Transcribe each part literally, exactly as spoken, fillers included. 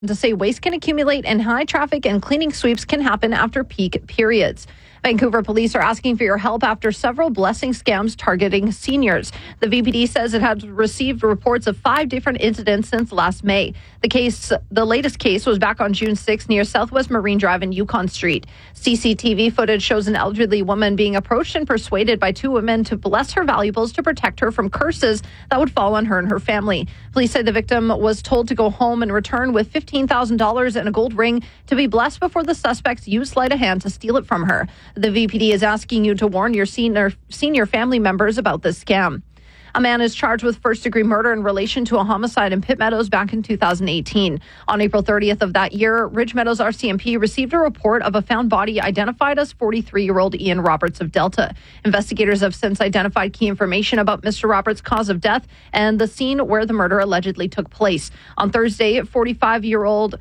to say waste can accumulate and high traffic and cleaning sweeps can happen after peak periods. Vancouver police are asking for your help after several blessing scams targeting seniors. The V P D says it has received reports of five different incidents since last May. The case, the latest case was back on June sixth near Southwest Marine Drive and Yukon Street. C C T V footage shows an elderly woman being approached and persuaded by two women to bless her valuables to protect her from curses that would fall on her and her family. Police say the victim was told to go home and return with fifteen thousand dollars and a gold ring to be blessed before the suspects used sleight of hand to steal it from her. The V P D is asking you to warn your senior senior family members about this scam. A man is charged with first-degree murder in relation to a homicide in Pitt Meadows back in two thousand eighteen. On April thirtieth of that year, Ridge Meadows R C M P received a report of a found body identified as forty-three-year-old Ian Roberts of Delta. Investigators have since identified key information about Mister Roberts' cause of death and the scene where the murder allegedly took place. On Thursday, forty-five-year-old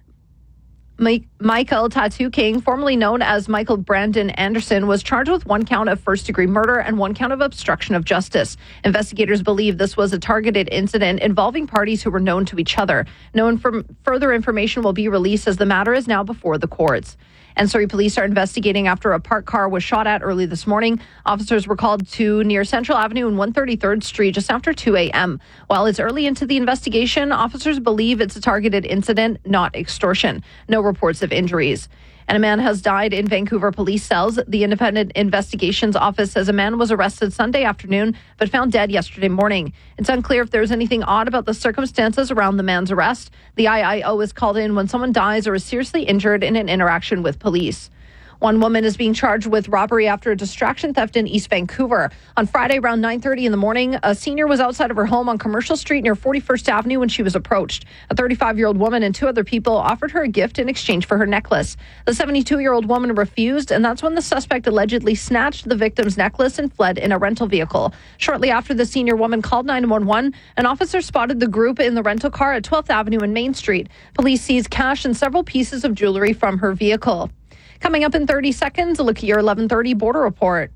Michael Tattoo King, formerly known as Michael Brandon Anderson, was charged with one count of first-degree murder and one count of obstruction of justice. Investigators believe this was a targeted incident involving parties who were known to each other. No inf- further information will be released as the matter is now before the courts. And Surrey police are investigating after a parked car was shot at early this morning. Officers were called to near Central Avenue and one thirty-third Street just after two a.m. While it's early into the investigation, officers believe it's a targeted incident, not extortion. No reports of injuries. And a man has died in Vancouver police cells. The Independent Investigations Office says a man was arrested Sunday afternoon but found dead yesterday morning. It's unclear if there's anything odd about the circumstances around the man's arrest. The I I O is called in when someone dies or is seriously injured in an interaction with police. One woman is being charged with robbery after a distraction theft in East Vancouver. On Friday around nine thirty in the morning, a senior was outside of her home on Commercial Street near forty-first Avenue when she was approached. A thirty-five-year-old woman and two other people offered her a gift in exchange for her necklace. The seventy-two-year-old woman refused, and that's when the suspect allegedly snatched the victim's necklace and fled in a rental vehicle. Shortly after the senior woman called nine one one, an officer spotted the group in the rental car at twelfth Avenue and Main Street. Police seized cash and several pieces of jewelry from her vehicle. Coming up in thirty seconds, a look at your eleven thirty border report.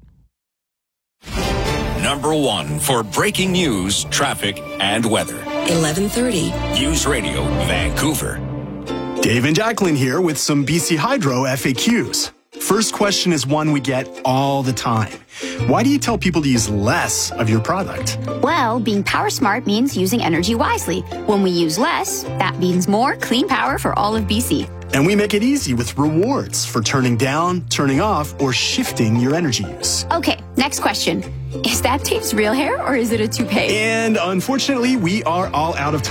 Number one for breaking news, traffic, and weather. eleven thirty. News Radio Vancouver. Dave and Jacqueline here with some B C Hydro F A Qs. First question is one we get all the time. Why do you tell people to use less of your product? Well, being power smart means using energy wisely. When we use less, that means more clean power for all of B C. And we make it easy with rewards for turning down, turning off, or shifting your energy use. Okay, next question. Is that Dave's real hair or is it a toupee? And unfortunately, we are all out of time.